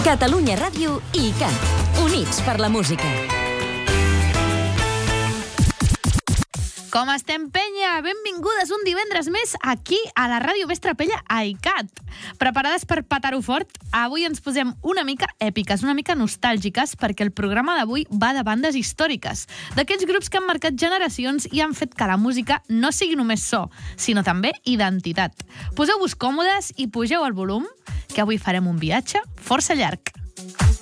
Catalunya Ràdio i ICAT. Units per la música. Com estem, penya? Benvingudes un divendres més aquí a la Ràdio Més Trapella a ICAT. Preparades per petar-ho fort? Avui ens posem una mica èpiques, una mica nostàlgiques, perquè el programa d'avui va de bandes històriques, d'aquells grups que han marcat generacions i han fet que la música no sigui només so, sinó també identitat. Poseu-vos còmodes i pugeu el volum, que avui farem un viatge força llarg.